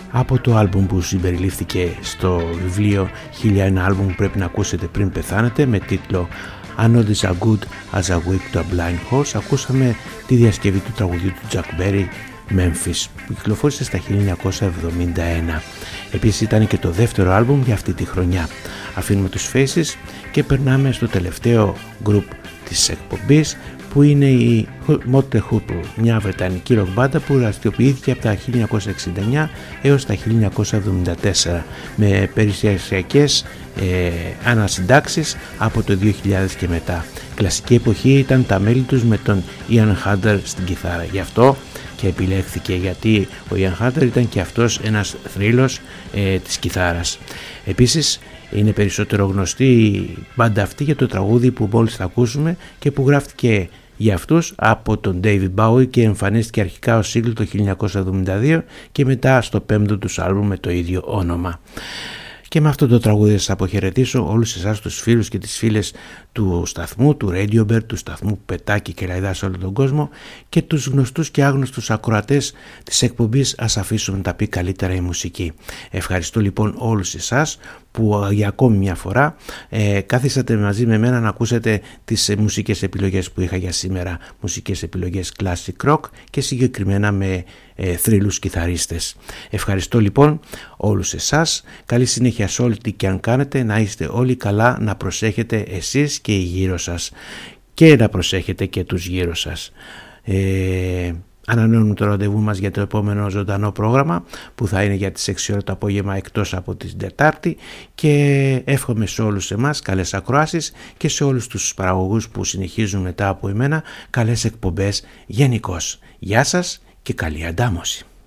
από το άλμπουμ που συμπεριλήφθηκε στο βιβλίο 1001 άλμπουμ που πρέπει να ακούσετε πριν πεθάνετε, με τίτλο I know this as good as a week to a blind horse. Ακούσαμε τη διασκευή του τραγουδιού του Chuck Berry, Memphis, που κυκλοφόρησε στα 1971. Επίσης ήταν και το δεύτερο άλμπουμ για αυτή τη χρονιά. Αφήνουμε τους Faces και περνάμε στο τελευταίο group της εκπομπής, που είναι η Motley Crue, μια βρετανική ροκ μπάντα που δραστηριοποιήθηκε από τα 1969 έως τα 1974 με περιστασιακές ανασυντάξεις από το 2000 και μετά. Κλασική εποχή ήταν τα μέλη τους με τον Ian Hunter στην κιθάρα. Γι' αυτό και επιλέχθηκε, γιατί ο Ian Hunter ήταν και αυτός ένας θρύλος της κιθάρας. Επίσης είναι περισσότερο γνωστή η μπάντα αυτή για το τραγούδι που μόλις θα ακούσουμε και που γράφτηκε για αυτούς από τον David Bowie και εμφανίστηκε αρχικά ως single το 1972 και μετά στο πέμπτο τους άλμπουμ με το ίδιο όνομα. Και με αυτό το τραγούδι θα σας αποχαιρετήσω όλους εσάς τους φίλους και τις φίλες του σταθμού, του Radio Bird, του σταθμού που πετάει και ραϊδά σε όλο τον κόσμο, και τους γνωστούς και άγνωστους ακροατές της εκπομπής Ας αφήσουμε να τα πει καλύτερα η μουσική. Ευχαριστώ λοιπόν όλους εσάς που για ακόμη μια φορά κάθισατε μαζί με μένα να ακούσετε τις μουσικές επιλογές που είχα για σήμερα, μουσικές επιλογές classic rock και συγκεκριμένα με θρύλους κιθαρίστες. Ευχαριστώ λοιπόν όλους εσάς, καλή συνέχεια σε όλη τι και αν κάνετε, να είστε όλοι καλά, να προσέχετε εσείς και οι γύρω σας και να προσέχετε και τους γύρω σας. Ανανεώνουμε το ραντεβού μας για το επόμενο ζωντανό πρόγραμμα που θα είναι για τις 6 ώρα το απόγευμα εκτός από την Τετάρτη, και εύχομαι σε όλους εμάς καλές ακροάσεις και σε όλους τους παραγωγούς που συνεχίζουν μετά από εμένα καλές εκπομπές γενικώς. Γεια σας και καλή αντάμωση.